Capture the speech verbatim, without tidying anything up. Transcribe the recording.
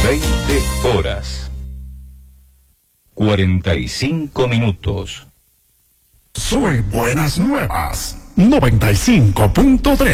veinte horas. cuarenta y cinco minutos. Soy Buenas Nuevas, noventa y cinco punto tres.